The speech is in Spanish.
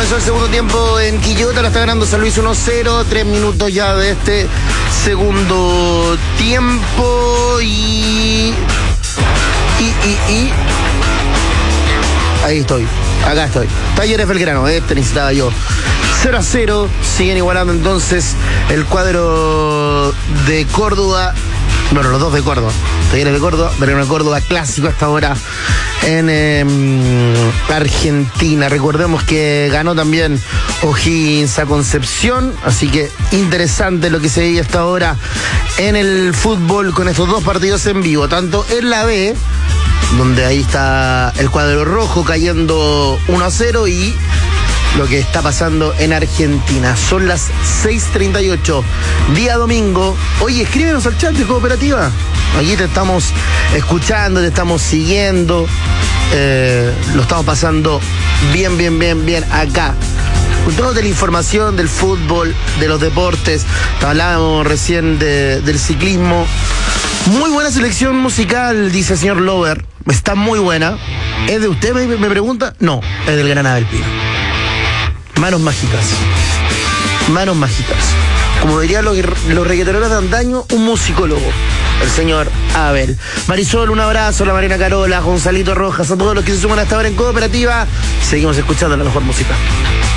comenzó el segundo tiempo en Quillota, lo está ganando San Luis 1-0, 3 minutos ya de este segundo tiempo y ahí estoy, acá estoy. Talleres Belgrano, necesitaba yo. 0-0, siguen igualando entonces el cuadro de Córdoba. Bueno, los dos de Córdoba. Talleres de Córdoba, Belgrano de Córdoba, clásico hasta ahora en Argentina. Recordemos que ganó también O'Higgins a Concepción, así que interesante lo que se veía hasta ahora en el fútbol con estos dos partidos en vivo, tanto en la B, donde ahí está el cuadro rojo cayendo 1-0, y lo que está pasando en Argentina. Son las 6:38, día domingo. Oye, escríbenos al chat de Cooperativa. Aquí te estamos escuchando, te estamos siguiendo. Lo estamos pasando bien acá. Con toda la información del fútbol, de los deportes. Hablábamos recién del ciclismo. Muy buena selección musical, dice el señor Lover. Está muy buena. ¿Es de usted, me pregunta? No, es del Granada del Pino. Manos mágicas. Manos mágicas. Como dirían los reggaetoneros de antaño, un musicólogo, el señor Abel. Marisol, un abrazo, la Marina Carola, Gonzalito Rojas, a todos los que se suman hasta ahora en Cooperativa. Seguimos escuchando la mejor música.